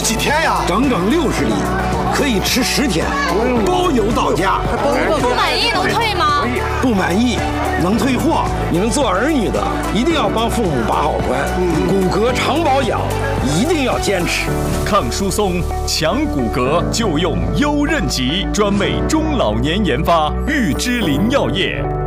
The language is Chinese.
几天呀？ 整整60粒，可以吃10天，包邮到家。 不满意能退吗？ 不满意能退货。你们做儿女的一定要帮父母把好关，骨骼常保养一定要坚持。 抗疏松、强骨骼就用优韧极，专为中老年研发，玉之林药业。